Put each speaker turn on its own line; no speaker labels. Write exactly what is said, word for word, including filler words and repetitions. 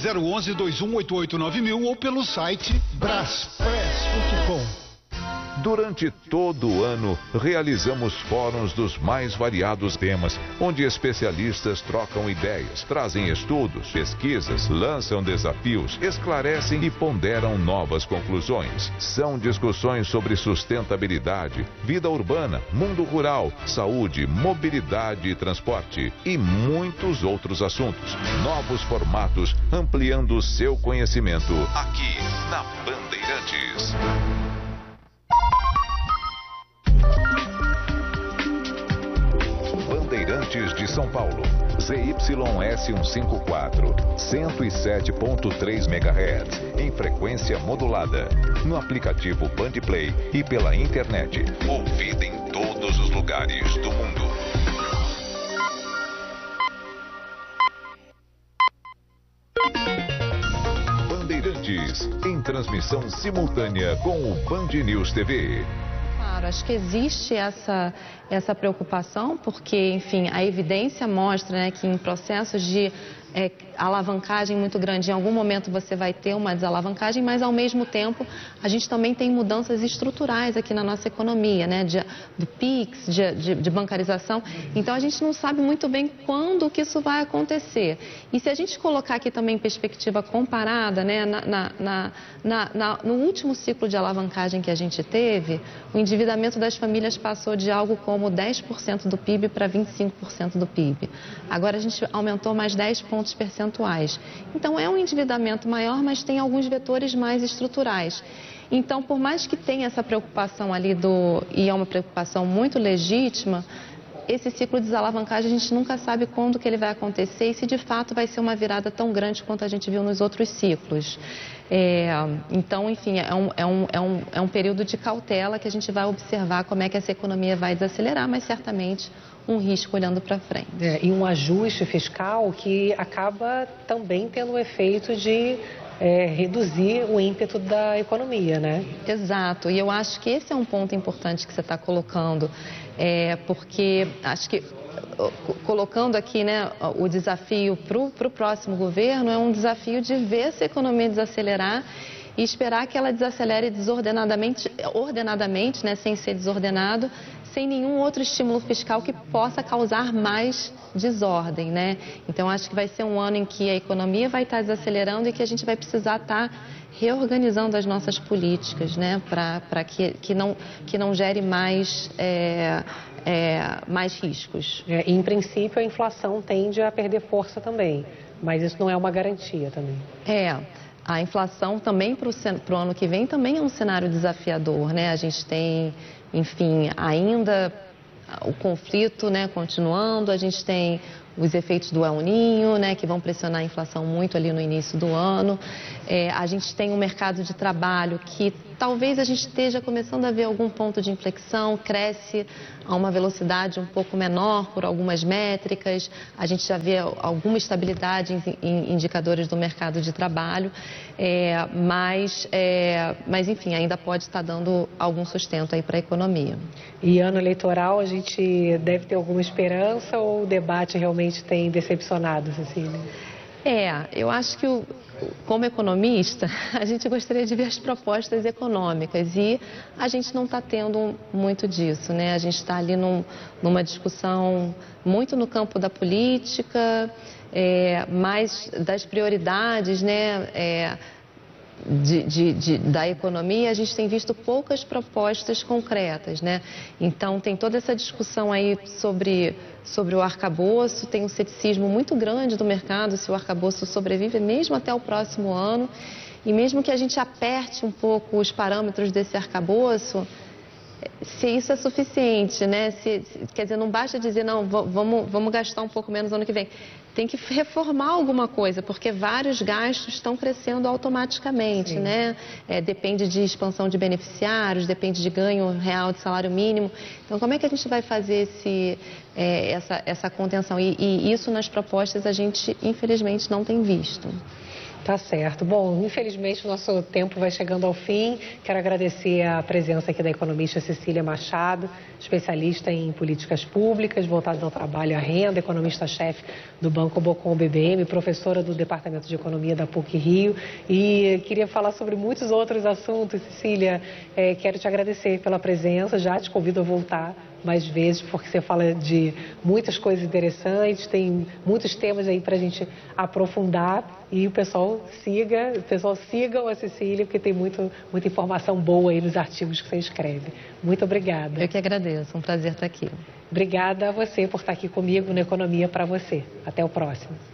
zero um um, dois um oito oito nove mil ou pelo site braspress ponto com.
Durante todo o ano, realizamos fóruns dos mais variados temas, onde especialistas trocam ideias, trazem estudos, pesquisas, lançam desafios, esclarecem e ponderam novas conclusões. São discussões sobre sustentabilidade, vida urbana, mundo rural, saúde, mobilidade e transporte e muitos outros assuntos. Novos formatos, ampliando o seu conhecimento aqui na Bandeirantes. Bandeirantes de São Paulo, Z Y S cento e cinquenta e quatro, cento e sete ponto três megahertz, em frequência modulada, no aplicativo Bandplay e pela internet, ouvida em todos os lugares do mundo. Bandeirantes, em transmissão simultânea com o Band News T V.
Claro, acho que existe essa, essa preocupação, porque, enfim, a evidência mostra, né, que em processos de é, alavancagem muito grande, em algum momento você vai ter uma desalavancagem, mas, ao mesmo tempo, a gente também tem mudanças estruturais aqui na nossa economia, né, de, do PIX, de, de, de bancarização. Então, a gente não sabe muito bem quando que isso vai acontecer. E se a gente colocar aqui também em perspectiva comparada, né, na, na, na, na, na, no último ciclo de alavancagem que a gente teve, o endividamento das famílias passou de algo como dez por cento do P I B para vinte e cinco por cento do P I B. Agora a gente aumentou mais dez pontos percentuais. Então é um endividamento maior, mas tem alguns vetores mais estruturais. Então, por mais que tenha essa preocupação ali do, e é uma preocupação muito legítima, esse ciclo de desalavancagem a gente nunca sabe quando que ele vai acontecer e se de fato vai ser uma virada tão grande quanto a gente viu nos outros ciclos. É, então, enfim, é um, é, um, é, um, é um período de cautela que a gente vai observar como é que essa economia vai desacelerar, mas certamente um risco olhando para frente.
É, e um ajuste fiscal que acaba também tendo o efeito de é, reduzir o ímpeto da economia, né?
Exato, e eu acho que esse é um ponto importante que você está colocando, é, porque acho que colocando aqui, né, o desafio para o próximo governo é um desafio de ver essa economia desacelerar e esperar que ela desacelere desordenadamente, ordenadamente, né, sem ser desordenado, sem nenhum outro estímulo fiscal que possa causar mais desordem, né? Então, acho que vai ser um ano em que a economia vai estar desacelerando e que a gente vai precisar estar reorganizando as nossas políticas, né? Para que, que, não, que não gere mais, é, é, mais riscos.
É, em princípio, a inflação tende a perder força também, mas isso não é uma garantia também.
É. A inflação também para o ano que vem também é um cenário desafiador, né? A gente tem, enfim, ainda o conflito, né, continuando, a gente tem os efeitos do El Niño, né, que vão pressionar a inflação muito ali no início do ano. É, a gente tem um mercado de trabalho que talvez a gente esteja começando a ver algum ponto de inflexão, cresce a uma velocidade um pouco menor por algumas métricas, a gente já vê alguma estabilidade em, em indicadores do mercado de trabalho, é, mas, é, mas, enfim, ainda pode estar dando algum sustento aí para a economia.
E ano eleitoral, a gente deve ter alguma esperança ou o debate realmente tem decepcionado, Cecília?
É, eu acho que, o, como economista, a gente gostaria de ver as propostas econômicas e a gente não está tendo muito disso, né? A gente está ali num, numa discussão muito no campo da política, é, mais das prioridades, né? É, De, de, de, da economia, a gente tem visto poucas propostas concretas, né? Então, tem toda essa discussão aí sobre, sobre o arcabouço, tem um ceticismo muito grande do mercado se o arcabouço sobrevive mesmo até o próximo ano. E mesmo que a gente aperte um pouco os parâmetros desse arcabouço, se isso é suficiente, né? Se, quer dizer, não basta dizer, não, vamos, vamos gastar um pouco menos no ano que vem. Tem que reformar alguma coisa, porque vários gastos estão crescendo automaticamente, Sim. né? É, depende de expansão de beneficiários, depende de ganho real de salário mínimo. Então, como é que a gente vai fazer esse, é, essa, essa contenção? E, e isso nas propostas a gente, infelizmente, não tem visto.
Tá certo. Bom, infelizmente o nosso tempo vai chegando ao fim. Quero agradecer a presença aqui da economista Cecília Machado, especialista em políticas públicas voltadas ao trabalho e à renda, economista-chefe do Banco Bocom B B M, professora do Departamento de Economia da PUC Rio. E queria falar sobre muitos outros assuntos, Cecília. É, quero te agradecer pela presença, já te convido a voltar mais vezes, porque você fala de muitas coisas interessantes, tem muitos temas aí para a gente aprofundar e o pessoal siga, o pessoal sigam a Cecília, porque tem muito, muita informação boa aí nos artigos que você escreve. Muito obrigada.
Eu que agradeço, um prazer estar aqui.
Obrigada a você por estar aqui comigo no Economia para Você. Até o próximo.